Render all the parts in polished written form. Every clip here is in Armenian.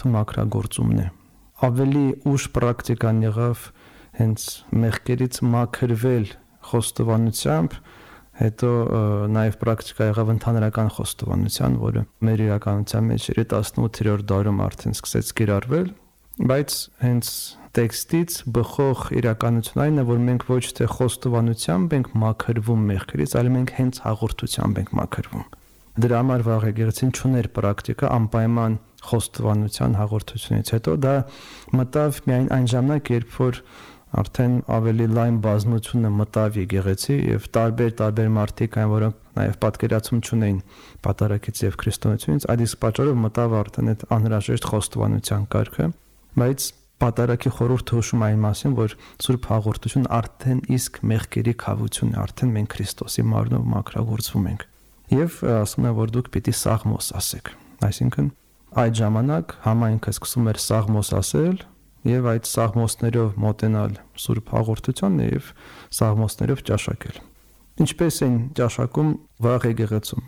մարդու մաքրագործումն է։ Ավելի ուշ պրակտիկան եղավ հենց մեղքերից մաքրվել խոստովանությամբ, հետո նաև պրակտիկա եղավ ընդհանրական խոստովանության, որը մեր իրականության մեջ 18-րդ դարում արդեն սկսեց կիրառվել, բայց հենց տեքստից բխող իրականությունն այն է, որ մենք ոչ թե խոստովանությամբ ենք մաքրվում մեղքերից, այլ մենք հենց հաղորդությամբ ենք մաքրվում։ Դրա համար վաղ եկեղեցին չուներ պրակտիկա անպայման խոստովանության հաղորդությունից հետո, դա մտավ միայն այն ժամանակ, երբ որ արդեն ավելի լայն բազմությունը մտավ եկեղեցի եւ տարբեր մարդիկ այն, որոնք նաեւ պատկերացում չունեին պատարագից եւ քրիստոնեությունից, այդ իսկ պատճառով մտավ արդեն այդ անհրաժեշտ խոստովանության կարգը, բայց պատարագի խորհուրդը հուշում այն մասին, որ Սուրբ հաղորդություն արդեն իսկ մեղքերի քավություն է, արդեն մենք Քրիստոսի մարմնով մաքրագործվում ենք։ Եվ ասում է, որ դուք պիտի սաղմոս ասեք, այսինքն այդ ժամանակ համայնքը սկսում էր սաղմոս ասել եւ այդ սաղմոսներով մոտենալ Սուրբ հաղորդությանն եւ սաղմոսներով ճաշակել։ Ինչպես են ճաշակում վաղ եկեղեցում։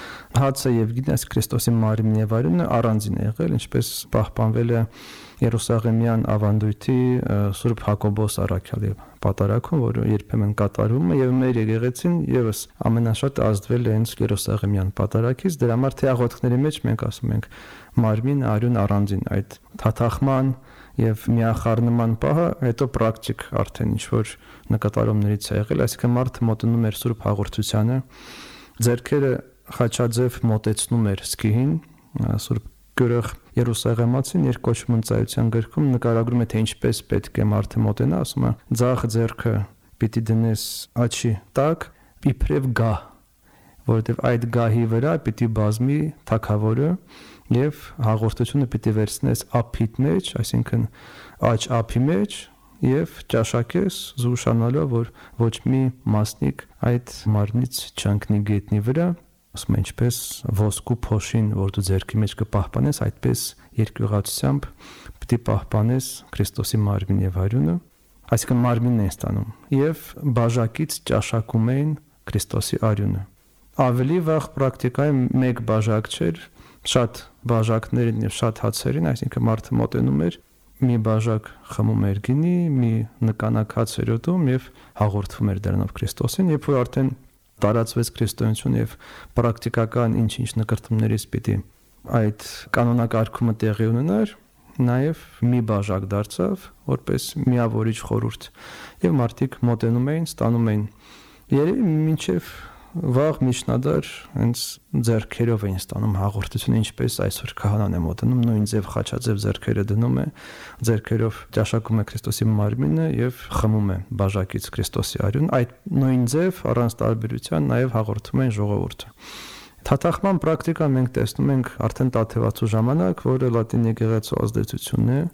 Հացը եւ գինը Քրիստոսի մարմինն եւ արյունը առանձին է եղել, ինչպես պահպանվել է Երուսաղեմյան ավանդույթի Սուրբ Հակոբոս առաքյալի պատարագում, որը երբեմն կատարվում է, եւ մեր եկեղեցին եւս ամենաշատը ազդվել է հենց Երուսաղեմյան պատարագից։ Դրա համար թեաղոտքների մեջ մենք ասում ենք մարմին, արյուն առանձին, այդ թաթախման եւ միախառնման պահը հետո պրակտիկ արդեն ինչ որ նկատառումներից է եղել, այսինքն մարդը մոտենում էր Սուրբ հաղորդությանը, ձեռքերը խաչաձև մոտեցնում էր սկիհին, Սուրբ Գորգ Երուսաղեմացին երկոչում ծայրության գրքում նկարագրում է թե ինչպես պետք է մարդը մոտենա, ասում է ձախ ձեռքը պիտի դնես աչի տակ, իբրև գահ, որովհետև այդ գահի վրա պիտի բազմի թագավորը եւ հաղորդությունը պիտի վերցնես ափիդ մեջ, այսինքն աչ ափի մեջ եւ ճաշակես զուշանալով, որ ոչ մի մասնիկ այդ մարմնից չընկնի գետնի վրա, ասում է ինչպես ոսկու փոշին, որ դու ձեռքի մեջ կպահպանես, այդպես երկյուղացությամբ պիտի պահպանես Քրիստոսի մարմին եւ արյունը, այսինքն մարմինն են ստանում եւ բաժակից ճաշակում էին Քրիստոսի արյունը։ Ավելի վաղ պրակտիկայի մեկ բաժակ չէր, շատ բաժակներին եւ շատ հացերին, այսինքն մարդը մոտենում էր, մի բաժակ խմում էր գինի, մի նկանակ հաց էր ուտում եւ հաղորդվում էր դրանով Քրիստոսին, երբ որ արդեն տարածվեց քրիստոնեություն եւ պրակտիկական ինչ-ինչ նկարտումներից պիտի այդ կանոնակարգումը տեղի ունենար, նաեւ մի բաժակ դարձավ որպես միավորիչ խորհուրդ եւ մարդիկ մոտենում էին, ստանում էին երևի մինչեւ վաղ միջնադար հենց ձեռքերով էին ստանում հաղորդությունը, ինչպես այսօր քահանան է մոտենում, նույն ձև խաչաձև ձեռքերը դնում է, ձեռքերով ճաշակում է Քրիստոսի մարմինը եւ խմում է բաժակից Քրիստոսի արյուն, այդ նույն ձև առանց տարբերության նաեւ հաղորդում են ժողովուրդը։ Թաթախման պրակտիկան մենք տեսնում ենք արդեն Տաթևացու ժամանակ, որը լատին եկեղեցու ազդեցությունն է,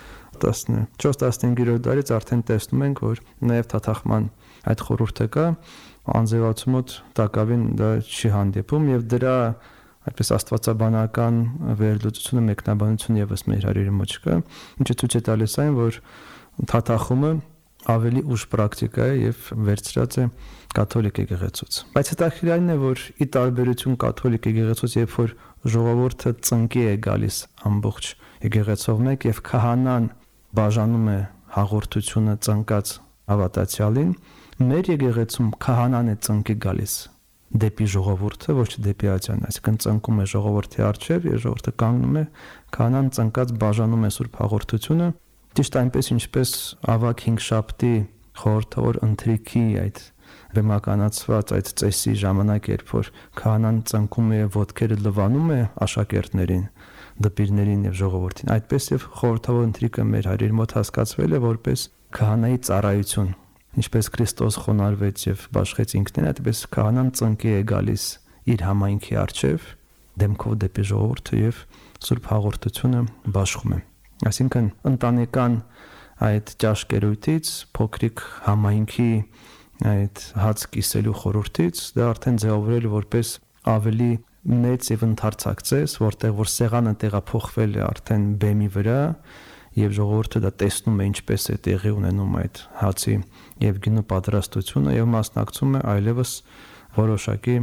14-15-րդ դարից արդեն տեսնում ենք, որ նաեւ թաթախման այդ խորհուրդը կա, անձևացու մոտ տակավին դա չի հանդիպում եւ դրա այդպես աստվածաբանական վերլուծությունը մեկնաբանություն եւս մեր հարյուրի մեջ կա, ինչը ցույց է տալիս այն, որ թաթախումը ավելի ուշ պրակտիկա է եւ վերցրած է կաթոլիկ եկեղեցուց։ Բայց հետաքրքիրն է, որ ի տարբերություն կաթոլիկ եկեղեցուց, երբ որ ժողովուրդը ծնկի է գալիս ամբողջ եկեղեցով մեկ եւ քահանան բաժանում է հաղորդությունը ծնկած հավատացյալին, մեր եկեղեցում քահանան է ծնկի գալիս դեպի ժողովուրդը, ոչ թե դեպի աջան, այսինքն ծնկում է ժողովրդի առջև, եւ ժողովուրդը կանգնում է, քահանան ծնկած բաժանում է Սուրբ հաղորդությունը, ճիշտ այնպես ինչպես ավագ 5 շաբթի խորհրդավոր ընթրիքի այդ բեմականացված այդ ծեսի ժամանակ, երբ որ քահանան ծնկում է եւ ոտքերը լվանում է աշակերտներին, դպիրներին եւ ժողովրդին, այդպես եւ խորհրդավոր ընթրիքը մեր հարյուրի մոտ հասկացվել է որպես քահանայի ծառայություն, ինչպես Քրիստոս խոնարհվեց եւ բաշխեց ինքնին, այդպես քահանան ծնկի է գալիս իր համայնքի առջև դեմքով դեպի ժողովուրդը եւ Սուրբ հաղորդությունը բաշխում է։ Այսինքն ընտանեկան այդ ճաշկերույթից, փոքրիկ համայնքի այդ հաց կիսելու խորհրդից դա արդեն ձևավորել որպես ավելի մեծ եւ ընդարձակ ծես, որտեղ որ սեղանը տեղափոխվել է արդեն բեմի վրա եւ ժողովուրդը դա տեսնում է ինչպես է տեղի ունենում այդ հացի եւ գինու պատրաստությունը եւ մասնակցում է այլևս որոշակի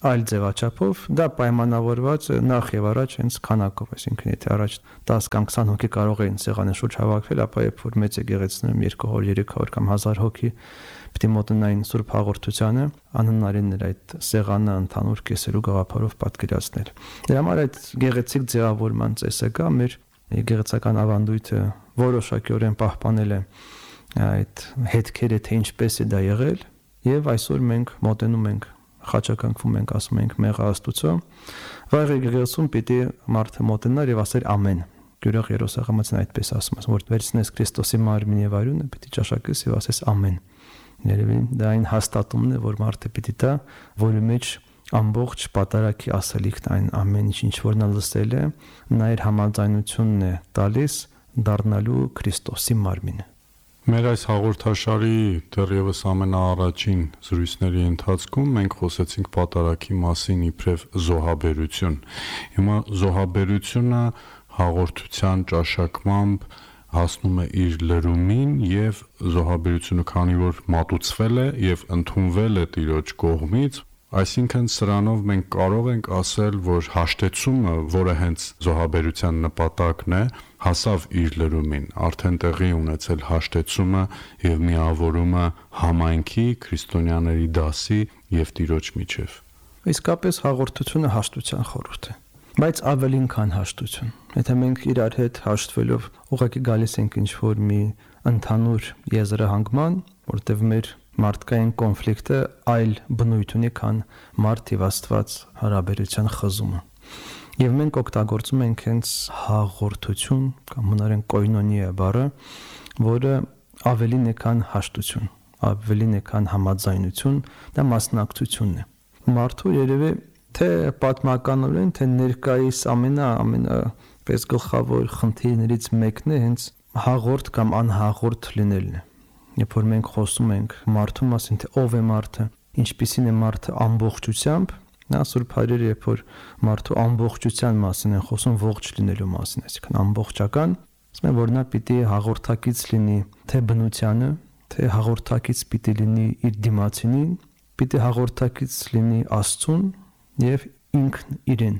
այլ ձևաչափով, դա պայմանավորված է նախ եւ առաջ հենց քանակով, այսինքն եթե առաջ 10 կամ 20 հոգի կարող էին սեղանի շուրջ հավաքվել, ապա երբ որ մեծ եկեղեցիներում 200, 300 կամ 1000 հոգի պիտի մոտնային Սուրբ Հաղորդությանը, անհնարին էր այդ սեղանը ընդհանուր կեսելու գաղափարով պատկերացնել։ Դրա համար այդ գեղեցիկ ձևավորման ծեսը կա, մեր եկեղեցական ավանդույթը որոշակիորեն պահպանել է այդ հետքերը, թե ինչպես է դա եղել, եւ այսօր մենք մոտենում ենք, խաչակնքվում ենք, ասում ենք մեղա Աստուծո, վաղ եկեղեցում պիտի մարդը մոտենար եւ ասեր ամեն։ Գյուրեղ Երուսաղեմացին այդպես ասում է, որ վերցնես Քրիստոսի մարմինը եւ արյունը, պիտի ճաշակես եւ ասես ամեն։ Երևի դա այն հաստատումն է, որ մարդը պիտի տա, որի մեջ ամբողջ պատարագի ասելիքն այն ամեն ինչ որ նա լսել է, նա իր համաձայնությունն է տալիս դառնալու Քրիստոսի մարմինը։ Մեր այս հաղորդաշարի դեռևս ամենաառաջին զրույցների ընթացքում մենք խոսեցինք պատարագի մասին իբրև զոհաբերություն։ Հիմա զոհաբերությունը հաղորդության ճաշակմամբ հասնում է իր լրումին եւ զոհաբերությունը քանի որ մատուցվել է եւ ընդունվել է Տիրոջ կողմից, այսինքն սրանով մենք կարող ենք ասել, որ հաշտեցումը, որը հենց զոհաբերության նպատակն է, հասավ իր լրումին, արդեն տեղի ունեցել հաշտեցումը եւ միավորումը համայնքի, քրիստոնյաների դասի եւ Տիրոջ միջև։ Իսկապես հաղորդությունը հաշտության խորհուրդ է, բայց ավելին քան հաշտություն։ Եթե մենք իրար հետ հաշտվելով ուղղակի գալիս ենք ինչ-որ մի ընդհանուր եզրահանգման, որտեղ մեր մարդկային կոնֆլիկտը այլ բնույթ ունի, քան մարդ եւ Աստված հարաբերության խզումը։ Եվ մենք օգտագործում ենք հենց հաղորդություն կամ հունարեն կոյնոնիա բառը, որը ավելին է քան հաշտություն, ավելին է քան համաձայնություն, դա մասնակցությունն է։ Մարդու երևի թե պատմականորեն, թե ներկայիս ամենապես գլխավոր խնդիրներից մեկն է հենց հաղորդ կամ անհաղորդ լինելն է։ Երբ որ մենք խոսում ենք մարդու մասին, թե ով է մարդը, ինչպիսին է մարդը ամբողջությամբ, նա Սուրբ Հայրերը երբ որ մարդու ամբողջության մասին են խոսում, ողջ լինելու մասին, այսինքն ամբողջական, ասում են, որ նա պիտի հաղորդակից լինի թե բնությանը, թե հաղորդակից պիտի լինի իր դիմացինին, պիտի հաղորդակից լինի Աստծուն եւ ինքն իրեն։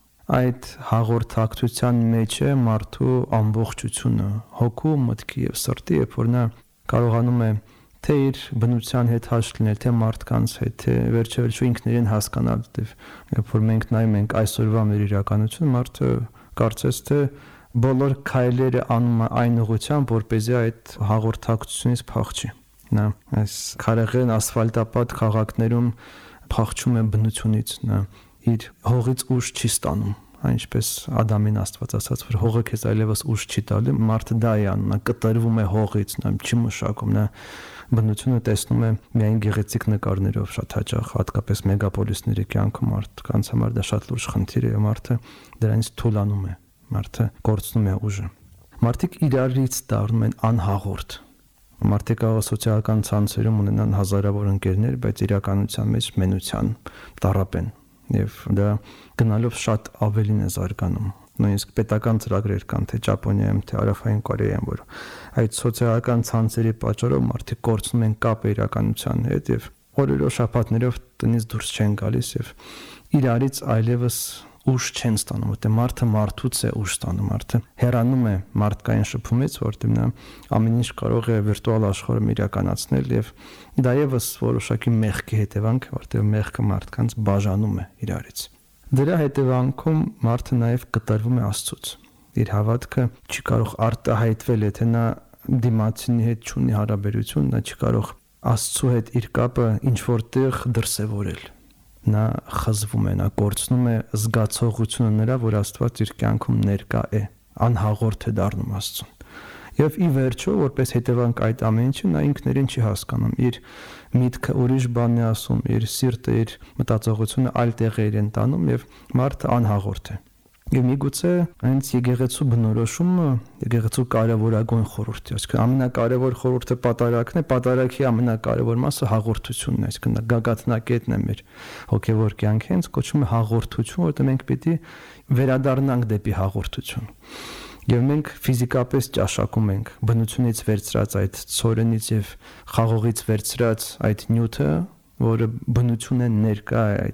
Այդ հաղորդակցության մեջ է մարդու ամբողջությունը, հոգու, մտքի եւ սրտի, երբ որ նա կարողանում է թե իր բնության հետ հաշտ լինել, թե մարդկանց հետ, թե վերջերս ինքն իրեն հասկանալ, երբ որ մենք նայում ենք այսօրվա մեր իրականությունը, մարդը կարծես թե բոլոր քայլերը անում է այն ուղղությամբ, որպեսզի այդ հաղորդակցությունից փախչի։ Նա այս քարեղեն ասֆալտապատ քաղաքներում փախչում է բնությունից, նա իր հողից ուժ չի ստանում, այնպես Ադամին Աստված ասաց, որ հողը քեզ այլևս ուժ չի տալի, մարդը դա է անում, նա կտրվում է հողից, նա չի մշակում, նա բնությունը տեսնում է միայն գեղեցիկ նկարներով շատ հաճախ, հատկապես մեգապոլիսների կյանքում մարդկանց համար դա շատ լուրջ խնդիր է, մարդը դրանից թուլանում է, մարդը կորցնում է ուժը։ Մարդիկ իրարից դառնում են անհաղորդ։ Մարդիկ կարող սոցիալական ցանցերում ունենան հազարավոր ընկերներ, բայց իրականության մեջ մենության տառապեն եւ դա գնալով շատ ավելին է զարգանում։ Նույնիսկ պետական ծրագրեր կան թե Ճապոնիայում, թե Հարավային Կորեայում, որ այդ սոցիալական ցանցերի պատճառով մարդիկ կորցնում են կապը իրականության հետ եւ օրերով շաբաթներով տնից դուրս չեն գալիս եւ իրարից այլևս ուժ չեն ստանում, որտեղ մարդը մարդուց է ուժ ստանում, մարդը հեռանում է մարդկային շփումից, որտեղ նա ամեն ինչ կարող է վիրտուալ աշխարհում իրականացնել եւ դա եւս որոշակի մեղքի հետևանք է, որտեղ մեղքը մարդկանց բաժանում է իրարից։ Դրա հետևանքում մարդը նաեւ կտրվում է Աստծուց։ Իր հավատքը չի կարող արտահայտվել, եթե նա դիմացինի հետ չունի հարաբերություն, նա չի կարող Աստծու հետ իր կապը ինչ որտեղ դրսևորել։ Նա խզվում է, նա կորցնում է զգացողությունը նրա, որ Աստված իր կյանքում ներկա է, անհաղորդ է դառնում Աստծուն։ Եվ ի վերջո, որպես հետևանք այդ ամեն ինչի, նա ինքներին չի հասկանում, իր միտքը ուրիշ բան է ասում, իր սիրտը, իր մտածողությունը այլ տեղեր են տանում եւ մարդը անհաղորդ է։ Եվ միգուցե հենց եկեղեցու բնորոշումը եկեղեցու կարևորագույն խորհուրդը, այսինքն ամենակարևոր խորհուրդը պատարագն է, պատարագի ամենակարևոր մասը հաղորդությունն է, այսինքն գագաթնակետն է մեր հոգևոր կյանքի, հենց կոչվում է հաղորդություն, որտեղ մենք պիտի վերադառնանք դեպի հաղորդություն։ Եվ մենք ֆիզիկապես ճաշակում ենք բնությունից վերցրած այդ ցորենից եւ խաղողից վերցրած այդ նյութը, որը բնություն է ներկա է այդ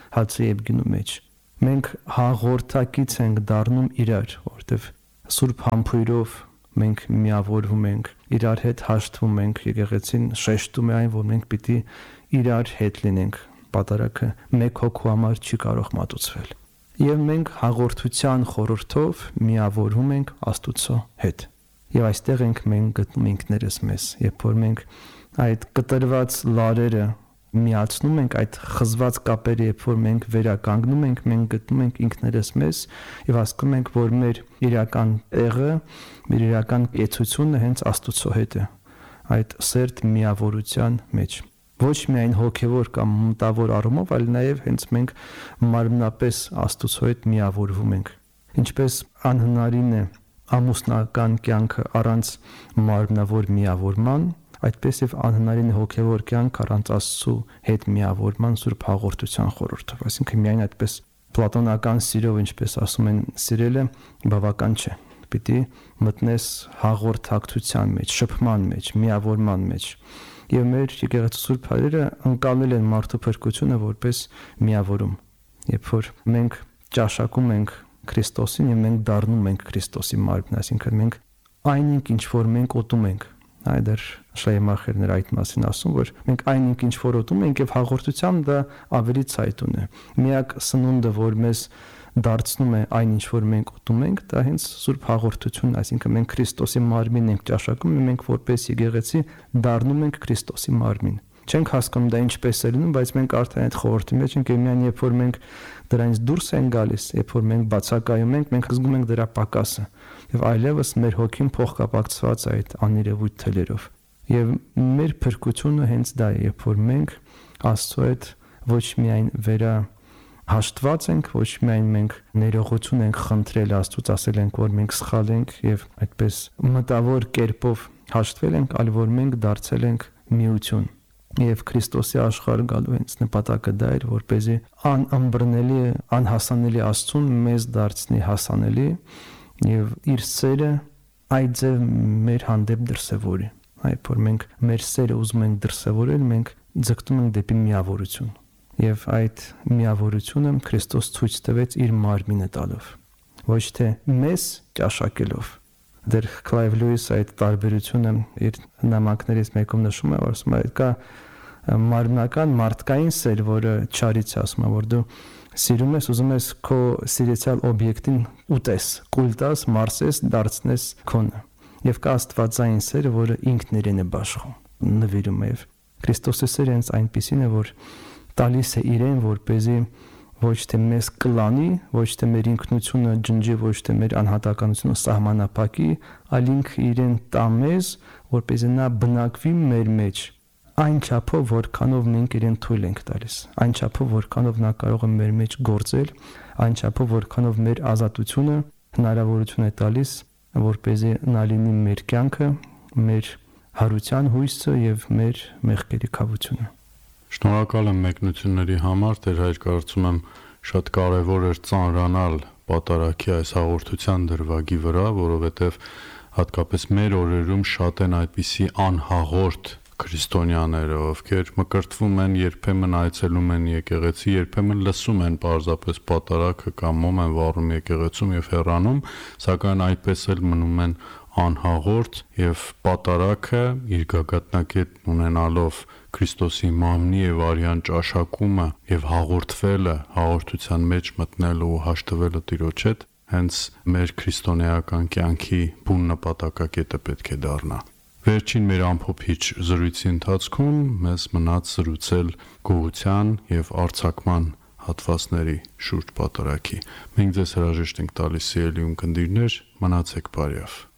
հացի եւ գինու մեջ։ Մենք հաղորդակից ենք դառնում իրար, որտեվ Սուրբ համբույրով մենք միավորվում ենք, իրար հետ հաշտվում ենք, եկեղեցին շեշտում է այն, որ մենք պիտի իրար հետ լինենք, պատարագը մեկ հոգու համար չի կարող մատուցվել։ Եվ մենք հաղորդության խորհրդով միավորվում ենք Աստուծո հետ։ Եվ այստեղ ենք մենք գտնում ինքներս մեզ, երբ որ մենք այդ կտրված լարերը միացնում ենք, այդ խզված կապերը, երբ որ մենք վերականգնում ենք, մենք գտնում ենք ինքներս մեզ եւ հասկանում ենք, որ մեր իրական տեղը, մեր իրական կեցությունը հենց Աստուծո հետ է, այդ սերտ միավորության մեջ։ Ոչ միայն հոգևոր կամ մտավոր առումով, այլ նաեւ հենց մենք մարմնապես Աստուծո հետ միավորվում ենք։ Ինչպես անհնարին է ամուսնական կյանքը առանց մարմնավոր միավորման, այդպես եւ անհնարին է հոգևոր կյանք առանց Աստծո հետ միավորման Սուրբ հաղորդության խորհրդով։ Այսինքն միայն այդպես պլատոնական սիրով, ինչպես ասում են, սիրելը բավական չէ։ Պիտի մտնես հաղորդակցության մեջ, շփման մեջ, միավորման մեջ։ Եվ մեր եկեղեցու Սուրբ հայրերը ընկալել են մարդու փրկությունը որպես միավորում։ Երբ որ մենք ճաշակում ենք Քրիստոսին եւ մենք դառնում ենք Քրիստոսի մարմին, այսինքն մենք այնինք ինչ որ մենք ուտում ենք, այդեր Շլեյմախերն այդ մասին ասում, որ մենք այնինք ինչ որ ուտում ենք եւ հաղորդությամբ դա ավելի ցայտուն է։ Միակ սնունդը, որ մեզ դարձնում է այն ինչ որ մենք ուտում ենք, դա հենց Սուրբ հաղորդությունն, այսինքն մենք Քրիստոսի մարմինն ենք ճաշակում, մենք որպես եկեղեցի դառնում ենք Քրիստոսի մարմին։ Չենք հասկանում դա ինչպես է լինում, բայց մենք արդեն այդ խորհրդի մեջ ենք, եւ միայն երբ որ մենք դրանից դուրս ենք գալիս, երբ որ մենք բացակայում ենք, մենք զգում ենք դրա պակասը եւ այլևս մեր հոգին փոխկապակցված է այդ անիրևույթ թելերով։ Եվ մեր փրկությունը հենց դա է, երբ որ մենք Աստծո հետ ոչ միայն հաշտված ենք, ոչ միայն մենք ներողություն ենք խնդրել Աստծուց, ասել ենք, որ մենք սխալ ենք եւ այդպես մտավոր կերպով հաշտվել ենք, այլ որ մենք դարձել ենք միություն։ Եվ Քրիստոսի աշխարհ գալու հենց նպատակը դա էր, որպեսզի անըմբռնելի, անհասանելի Աստծուն մեզ դարձնի հասանելի եւ իր սերը այդ ձև մեր հանդեպ դրսևորի։ Այդ որ մենք մեր սերը ուզում ենք դրսևորել, մենք ձգտում ենք դեպի միավորություն։ Եվ այդ միավորությունը Քրիստոս ցույց տվեց իր մարմինը տալով, ոչ թե մեզ ճաշակելով։ Դեր Clive Lewis այդ տարբերությունը իր նամակներից մեկում նշում է, որ ասում է, կա մարմնական մարդկային սեր, որը չարից ասում է, որ դու սիրում ես, ուզում ես քո սիրեցյալ օբյեկտին ուտես, կուլ տաս, մարսես, դարձնես քոնը։ Եվ կա աստվածային սերը, որը ինքն իրեն է բաշխում, նվիրում է։ Եվ Քրիստոսի սերը հենց այնպիսին է, որ տալիս է իրեն, որպեսզի ոչ թե մեզ կլանի, ոչ թե մեր ինքնությունը ջնջի, ոչ թե մեր անհատականությունը սահմանափակի, այլ ինքը իրեն տա մեզ, որպեսզի նա բնակվի մեր մեջ, այն չափով, որքանով մենք իրեն թույլ ենք տալիս, այն չափով, որքանով նա կարող է մեր մեջ գործել, այն չափով, որքանով մեր ազատությունը հնարավորություն է տալիս, որպեսզի նա լինի մեր կյանքը, մեր հարության հույսը եւ մեր մեղքերի քավությունը։ Շնորհակալ եմ մեկնությունների համար, Տեր հայր, կարծում եմ շատ կարևոր էր ծանրանալ պատարագի այս հաղորդության դրվագի վրա, որովհետև հատկապես մեր օրերում շատ են այդպիսի անհաղորդ քրիստոնյաները, ովքեր մկրտվում են, երբեմն այցելում են եկեղեցի, երբեմն լսում են պարզապես պատարագը կամ մոմ են վառում եկեղեցում եւ հեռանում, սակայն այդպես էլ մնում են անհաղորդ եւ պատարագը իր գագաթնակետն ունենալով Քրիստոսի մամնի եւ արյան ճաշակումը եւ հաղորդվելը, հաղորդության մեջ մտնելը ու հաշտվելը Տիրոջ հետ, հենց մեր քրիստոնեական կյանքի բուն նպատակակետը պետք է դառնա։ Վերջին մեր ամփոփիչ զրույցի ընթացքում մեզ մնաց զրուցել գողության եւ արձակման հատվածների շուրջ պատարագի։ Մենք ձեզ հրաժեշտ ենք տալիս, սիրելի ունկնդիրներ, մնացեք բարյավ։